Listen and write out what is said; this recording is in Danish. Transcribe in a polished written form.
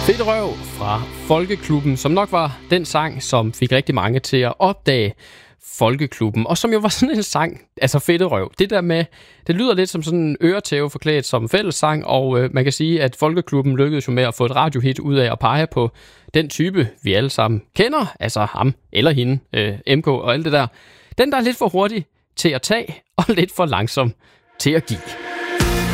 Fedt røv fra Folkeklubben, som nok var den sang, som fik rigtig mange til at opdage Folkeklubben, og som jo var sådan en sang, altså Fedte røv. Det der med, det lyder lidt som sådan en øretæve forklædt som fællessang, og man kan sige, at Folkeklubben lykkedes jo med at få et radiohit ud af at pege på den type, vi alle sammen kender, altså ham eller hende, MK og alt det der. Den, der er lidt for hurtig til at tage, og lidt for langsom til at give.